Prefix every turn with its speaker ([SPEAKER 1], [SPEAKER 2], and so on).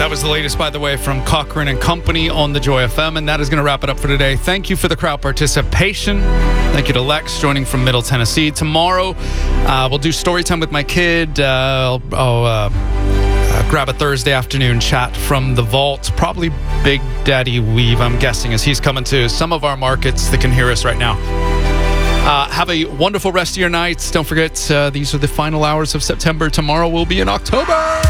[SPEAKER 1] That was the latest, by the way, from Cochrane and Company on the Joy FM, and that is going to wrap it up for today. Thank you for the crowd participation. Thank you to Lex joining from Middle Tennessee. Tomorrow, we'll do story time with my kid. I'll grab a Thursday afternoon chat from the vault. Probably Big Daddy Weave, I'm guessing, as he's coming to some of our markets that can hear us right now. Have a wonderful rest of your nights. Don't forget, these are the final hours of September. Tomorrow will be in October.